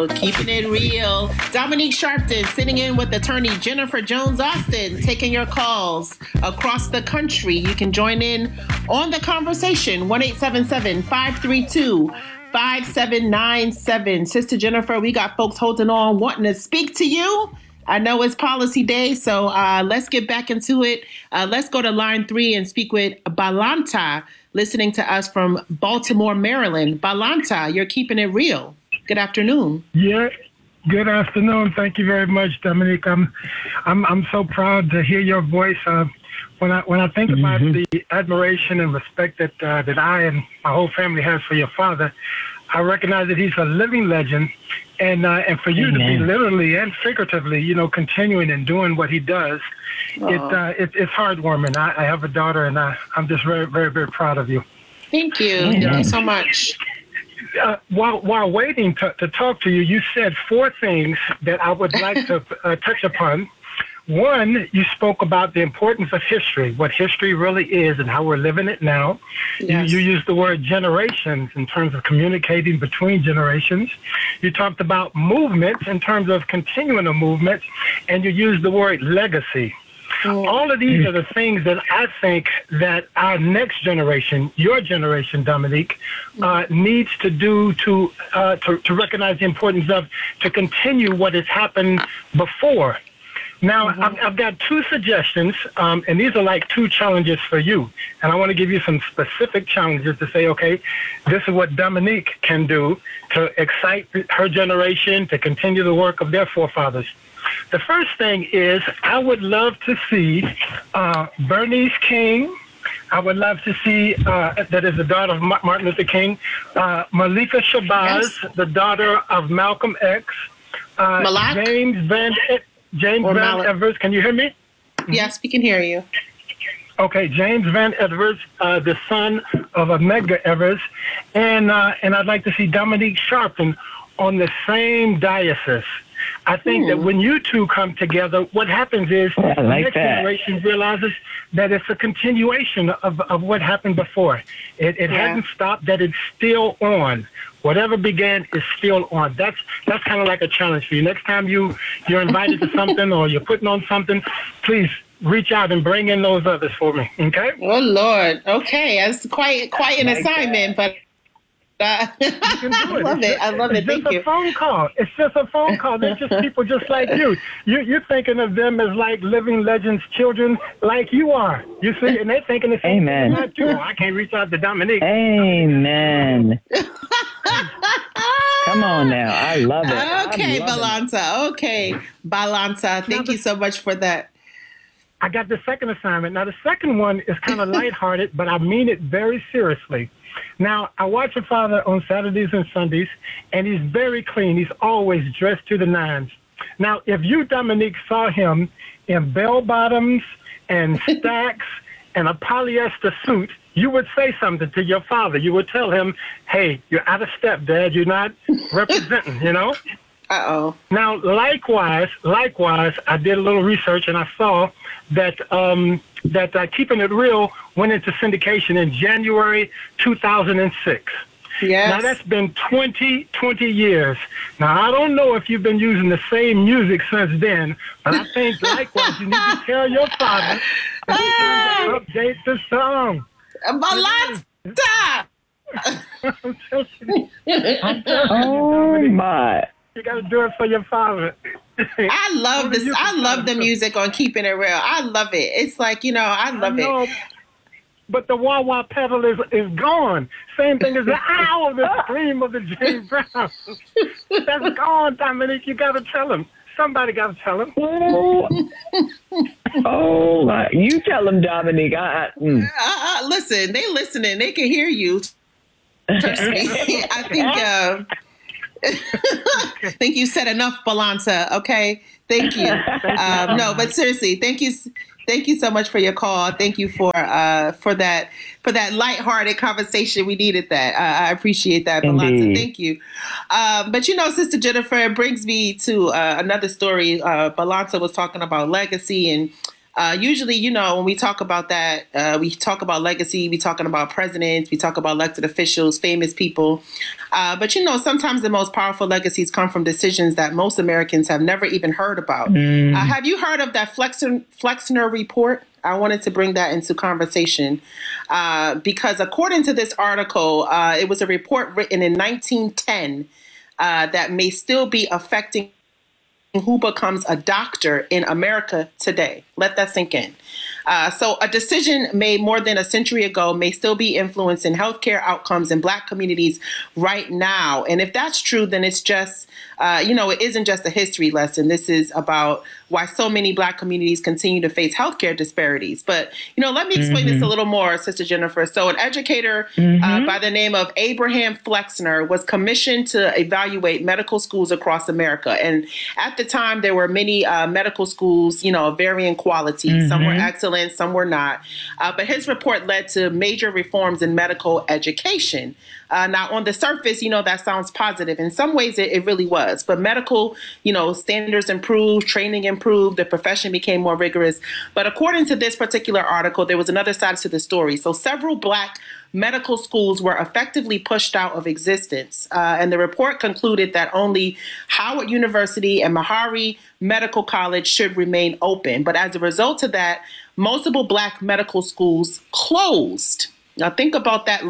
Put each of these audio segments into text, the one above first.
Keeping it real. Dominique Sharpton sitting in with attorney Jennifer Jones Austin, taking your calls across the country. You can join in on the conversation. 1-877-532-5797. Sister Jennifer, we got folks holding on, wanting to speak to you. I know it's policy day, so let's get back into it. Let's go to line 3 and speak with Balanta, listening to us from Baltimore, Maryland. Balanta, you're keeping it real. Good afternoon. Yeah, good afternoon. Thank you very much, Dominique. I'm so proud to hear your voice. When I think about the admiration and respect that I and my whole family has for your father, I recognize that he's a living legend, and for you to be literally and figuratively, continuing and doing what he does, it's heartwarming. I have a daughter, and I'm just very, very, very proud of you. Thank you. Thank you so much. While waiting to talk to you, you said 4 things that I would like to touch upon. One, you spoke about the importance of history, what history really is and how we're living it now. Yes. You used the word generations in terms of communicating between generations. You talked about movements in terms of continuing a movement, and you used the word legacy. All of these are the things that I think that our next generation, your generation, Dominique, needs to do to recognize the importance of, to continue what has happened before. Now, I've got 2 suggestions, and these are like 2 challenges for you. And I want to give you some specific challenges to say, okay, this is what Dominique can do to excite her generation, to continue the work of their forefathers. The first thing is I would love to see Bernice King. I would love to see, that is the daughter of Martin Luther King, Malika Shabazz, the daughter of Malcolm X, James Van Evers, can you hear me? Yes, we can hear you. Okay, James Van Evers, the son of Medgar Evers, and I'd like to see Dominique Sharpton on the same diocese. I think that when you two come together, what happens is the next generation realizes that it's a continuation of what happened before. It hasn't stopped, that it's still on. Whatever began is still on. That's kind of like a challenge for you. Next time you're invited to something or you're putting on something, please reach out and bring in those others for me. Okay? Oh Lord. Okay, that's quite an assignment, but you can do it. I love it. Thank you. It's just a phone call. It's just a phone call. They're just people just like you. You're thinking of them as like living legends, children like you are. You see, and they're thinking the same thing about you. I can't reach out to Dominique. Amen. Come on now. I love it. Okay, Balanta. Okay, Balanta. Thank you so much for that. I got the second assignment. Now, the second one is kind of lighthearted, but I mean it very seriously. Now, I watch your father on Saturdays and Sundays, and he's very clean. He's always dressed to the nines. Now, if you, Dominique, saw him in bell-bottoms and stacks and a polyester suit, you would say something to your father. You would tell him, hey, you're out of step, Dad. You're not representing, Uh-oh. Now, likewise, I did a little research, and I saw that Keeping It Real went into syndication in January 2006. Yes. Now, that's been 20 years. Now, I don't know if you've been using the same music since then, but I think, likewise, you need to tell your father to update the song. Balanta! Oh, my. You got to do it for your father. I love this. I love the music on Keeping It Real. I love it. It's like, I love it. But the wah-wah pedal is gone. Same thing as the ow, the scream of the James Brown. That's gone, Dominique. You got to tell him. Somebody got to tell him. Oh, my. You tell him, Dominique. Listen, they listening. They can hear you. Trust me. I think you said enough, Balanta. Okay, thank you. No, but seriously, thank you so much for your call. Thank you for that lighthearted conversation. We needed that. I appreciate that, Balanta. Thank you. But Sister Jennifer, it brings me to another story. Balanta was talking about legacy, and Usually, when we talk about that, we talk about legacy, we talking about presidents, we talk about elected officials, famous people. But sometimes the most powerful legacies come from decisions that most Americans have never even heard about. Have you heard of that Flexner report? I wanted to bring that into conversation because according to this article, it was a report written in 1910 that may still be affecting who becomes a doctor in America today. Let that sink in. So a decision made more than a century ago may still be influencing healthcare outcomes in Black communities right now. And if that's true, then it's just, it isn't just a history lesson. This is about why so many Black communities continue to face healthcare disparities. But, let me explain this a little more, Sister Jennifer. So an educator by the name of Abraham Flexner was commissioned to evaluate medical schools across America. And at the time, there were many medical schools, of varying quality. Some were excellent, some were not. But his report led to major reforms in medical education. Now, on the surface, that sounds positive. In some ways, it really was. But medical, standards improved, training improved, the profession became more rigorous. But according to this particular article, there was another side to the story. So several Black medical schools were effectively pushed out of existence. And the report concluded that only Howard University and Meharry Medical College should remain open. But as a result of that, multiple Black medical schools closed. Now, think about that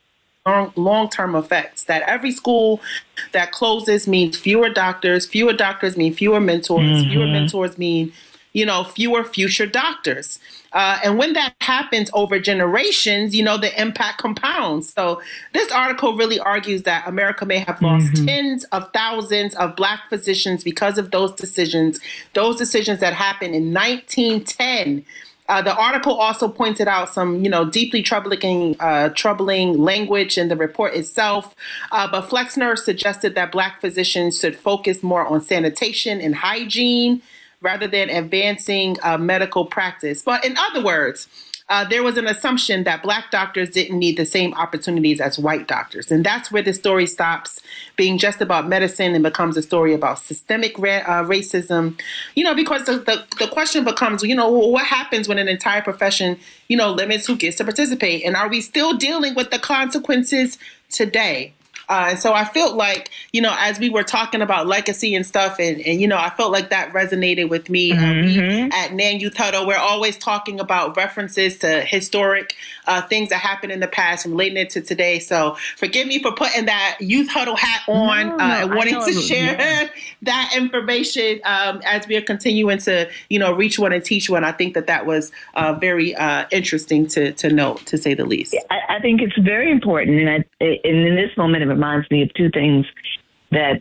long-term effects, that every school that closes means fewer doctors mean fewer mentors, fewer mentors mean, fewer future doctors. And when that happens over generations, the impact compounds. So this article really argues that America may have lost tens of thousands of Black physicians because of those decisions that happened in 1910. The article also pointed out some, deeply troubling language in the report itself. But Flexner suggested that Black physicians should focus more on sanitation and hygiene rather than advancing medical practice. But in other words, there was an assumption that Black doctors didn't need the same opportunities as white doctors. And that's where the story stops being just about medicine and becomes a story about systemic racism, because the question becomes, what happens when an entire profession, limits who gets to participate? And are we still dealing with the consequences today? And so I felt like, as we were talking about legacy and stuff, and I felt like that resonated with me. We at NAN Youth Huddle, we're always talking about references to historic things that happened in the past and relating it to today. So forgive me for putting that Youth Huddle hat on and wanting to share that information as we are continuing to, reach one and teach one. I think that was very interesting to note, to say the least. I think it's very important. And in this moment, it reminds me of two things that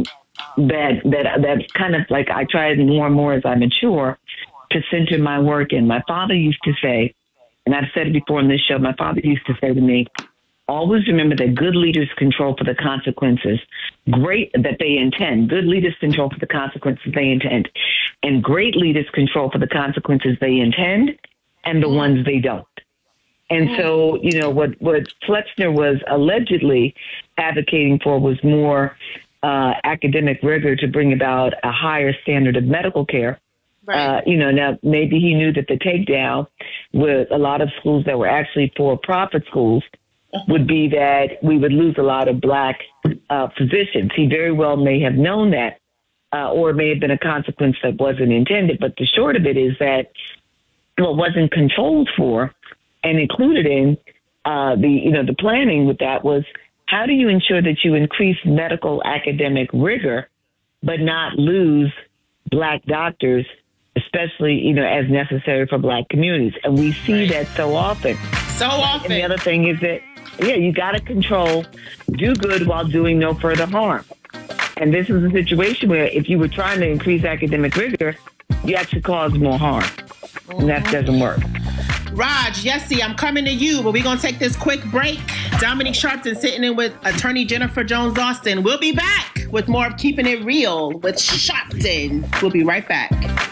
kind of like I try more and more as I mature to center my work in. My father used to say, and I've said it before on this show, my father used to say to me, always remember that good leaders control for the consequences, that they intend. Good leaders control for the consequences they intend. And great leaders control for the consequences they intend and the ones they don't. And so, what Flexner was allegedly advocating for was more academic rigor to bring about a higher standard of medical care. Right. Now maybe he knew that the takedown with a lot of schools that were actually for-profit schools would be that we would lose a lot of Black physicians. He very well may have known that, or it may have been a consequence that wasn't intended. But the short of it is that what wasn't controlled for and included in the planning with that was, how do you ensure that you increase medical academic rigor, but not lose Black doctors, especially, as necessary for Black communities? And we see that so often. So often. And the other thing is that, you got to do good while doing no further harm. And this is a situation where if you were trying to increase academic rigor, you actually cause more harm. And that doesn't work. Raj, Yessie, I'm coming to you, but we're going to take this quick break. Dominique Sharpton sitting in with attorney Jennifer Jones-Austin. We'll be back with more of Keeping It Real with Sharpton. We'll be right back.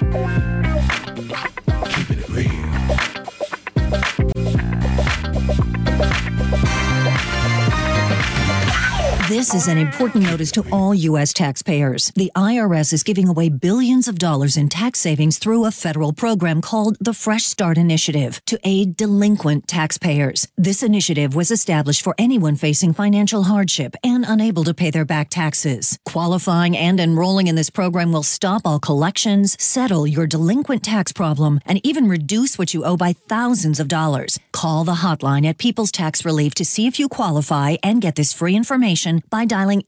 Keeping it real. This is an important notice to all U.S. taxpayers. The IRS is giving away billions of dollars in tax savings through a federal program called the Fresh Start Initiative to aid delinquent taxpayers. This initiative was established for anyone facing financial hardship and unable to pay their back taxes. Qualifying and enrolling in this program will stop all collections, settle your delinquent tax problem, and even reduce what you owe by thousands of dollars. Call the hotline at People's Tax Relief to see if you qualify and get this free information by dialing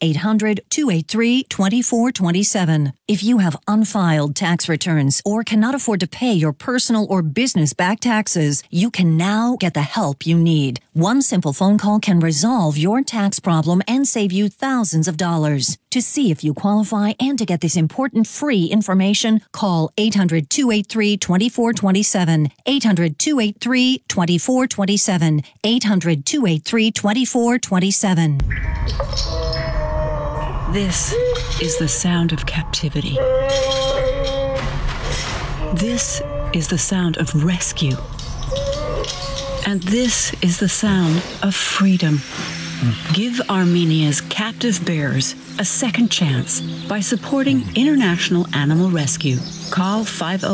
800-283-2427. If you have unfiled tax returns or cannot afford to pay your personal or business back taxes, you can now get the help you need. One simple phone call can resolve your tax problem and save you thousands of dollars. To see if you qualify and to get this important free information, call 800-283-2427, 800-283-2427, 800-283-2427. This is the sound of captivity. This is the sound of rescue. And this is the sound of freedom. Give Armenia's captive bears a second chance by supporting International Animal Rescue. Call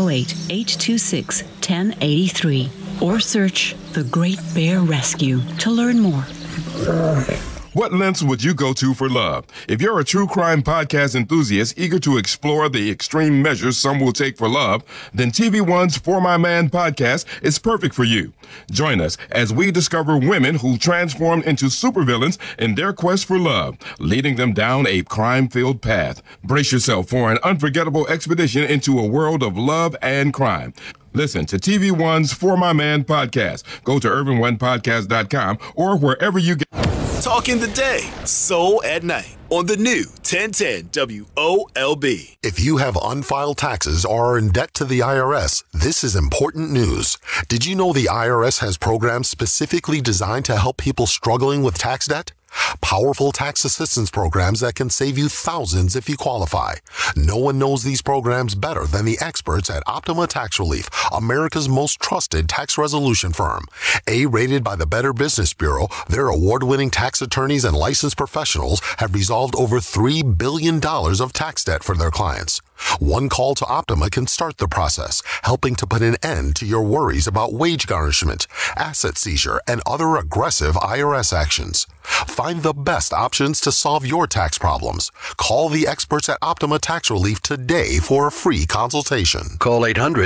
508-826-1083 or search The Great Bear Rescue to learn more. What lengths would you go to for love? If you're a true crime podcast enthusiast eager to explore the extreme measures some will take for love, then TV One's For My Man podcast is perfect for you. Join us as we discover women who transform into supervillains in their quest for love, leading them down a crime-filled path. Brace yourself for an unforgettable expedition into a world of love and crime. Listen to TV One's For My Man podcast. Go to urbanonepodcast.com or wherever you get. Talking the day, soul at night on the new 1010 WOLB. If you have unfiled taxes or are in debt to the IRS, this is important news. Did you know the IRS has programs specifically designed to help people struggling with tax debt? Powerful tax assistance programs that can save you thousands if you qualify. No one knows these programs better than the experts at Optima Tax Relief, America's most trusted tax resolution firm. A-rated by the Better Business Bureau, their award-winning tax attorneys and licensed professionals have resolved over $3 billion of tax debt for their clients. One call to Optima can start the process, helping to put an end to your worries about wage garnishment, asset seizure, and other aggressive IRS actions. Find the best options to solve your tax problems. Call the experts at Optima Tax Relief today for a free consultation. Call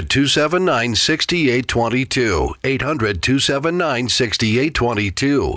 800-279-6822. 800-279-6822.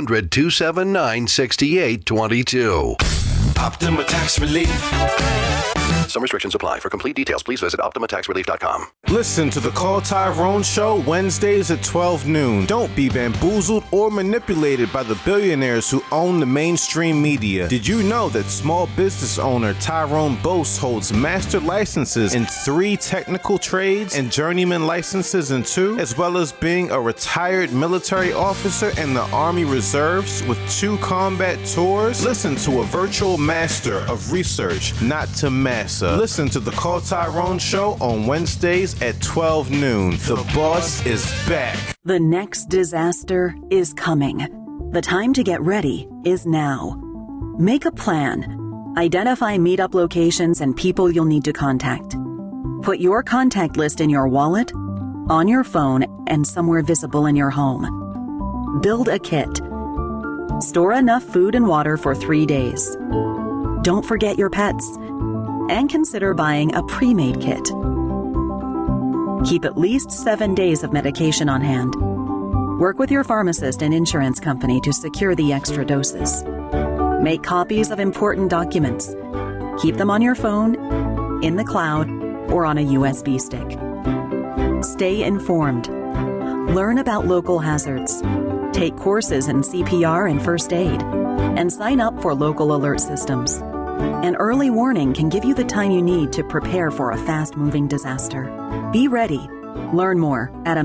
800-279-6822. Optima Tax Relief. Some restrictions apply. For complete details, please visit OptimaTaxRelief.com. Listen to the Call Tyrone Show Wednesdays at 12 noon. Don't be bamboozled or manipulated by the billionaires who own the mainstream media. Did you know that small business owner Tyrone Bose holds master licenses in 3 technical trades and journeyman licenses in 2, as well as being a retired military officer in the Army Reserves with 2 combat tours? Listen to a virtual master of research, not to master. Listen to the Call Tyrone Show on Wednesdays at 12 noon. The boss is back. The next disaster is coming. The time to get ready is now. Make a plan. Identify meetup locations and people you'll need to contact. Put your contact list in your wallet, on your phone, and somewhere visible in your home. Build a kit. Store enough food and water for 3 days. Don't forget your pets. And consider buying a pre-made kit. Keep at least 7 days of medication on hand. Work with your pharmacist and insurance company to secure the extra doses. Make copies of important documents. Keep them on your phone, in the cloud, or on a USB stick. Stay informed. Learn about local hazards. Take courses in CPR and first aid. And sign up for local alert systems. An early warning can give you the time you need to prepare for a fast-moving disaster. Be ready. Learn more at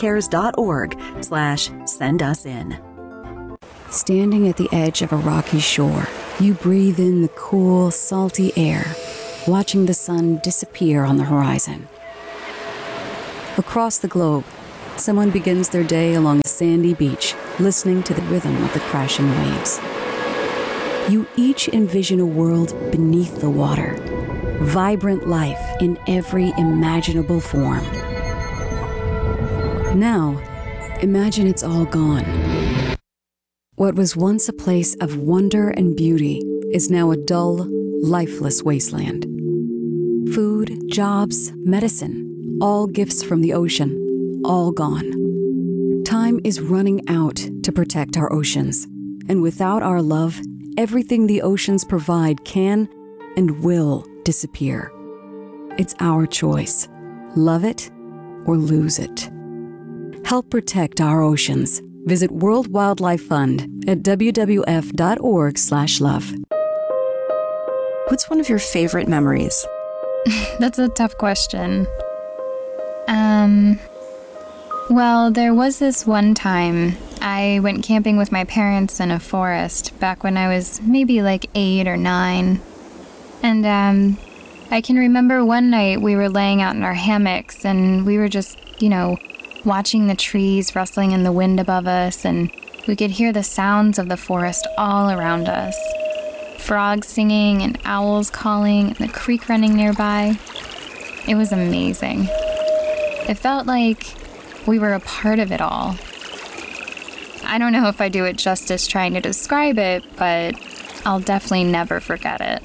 americares.org/send-us-in. Standing at the edge of a rocky shore, you breathe in the cool, salty air, watching the sun disappear on the horizon. Across the globe, someone begins their day along a sandy beach, listening to the rhythm of the crashing waves. You each envision a world beneath the water, vibrant life in every imaginable form. Now, imagine it's all gone. What was once a place of wonder and beauty is now a dull, lifeless wasteland. Food, jobs, medicine, all gifts from the ocean, all gone. Time is running out to protect our oceans, and without our love, everything the oceans provide can and will disappear. It's our choice. Love it or lose it. Help protect our oceans. Visit World Wildlife Fund at wwf.org/love. What's one of your favorite memories? That's a tough question. Well, there was this one time I went camping with my parents in a forest back when I was maybe like 8 or 9. And I can remember one night we were laying out in our hammocks and we were just, watching the trees rustling in the wind above us, and we could hear the sounds of the forest all around us. Frogs singing and owls calling and the creek running nearby. It was amazing. It felt like we were a part of it all. I don't know if I do it justice trying to describe it, but I'll definitely never forget it.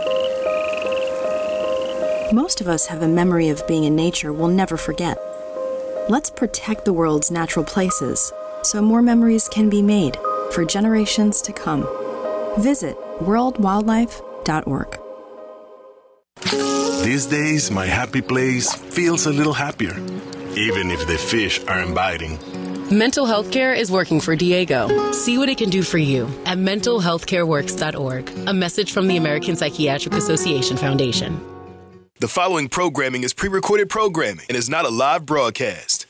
Most of us have a memory of being in nature we'll never forget. Let's protect the world's natural places so more memories can be made for generations to come. Visit worldwildlife.org. These days, my happy place feels a little happier, even if the fish aren't biting. Mental health care is working for Diego. See what it can do for you at mentalhealthcareworks.org. A message from the American Psychiatric Association Foundation. The following programming is pre-recorded programming and is not a live broadcast.